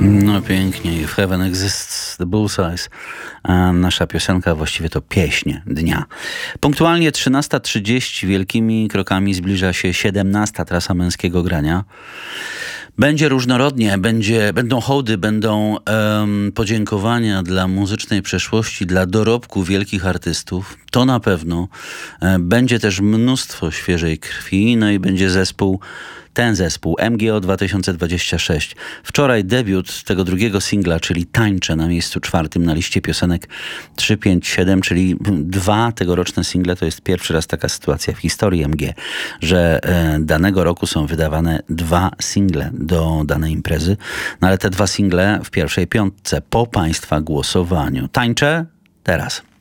No pięknie. If Heaven Exists, The Bullseyes. A nasza piosenka, właściwie to pieśń dnia. Punktualnie 13:30 wielkimi krokami zbliża się 17. trasa męskiego grania. Będzie różnorodnie, będą hołdy, będą podziękowania dla muzycznej przeszłości, dla dorobku wielkich artystów. To na pewno. Będzie też mnóstwo świeżej krwi, no i będzie ten zespół MGO 2026. Wczoraj debiut tego drugiego singla, czyli Tańczę, na miejscu 4 na liście piosenek 357, czyli 2 tegoroczne single. To jest pierwszy raz taka sytuacja w historii MG, że danego roku są wydawane 2 single do danej imprezy. No ale te 2 single w pierwszej 5 po Państwa głosowaniu. Tańczę teraz.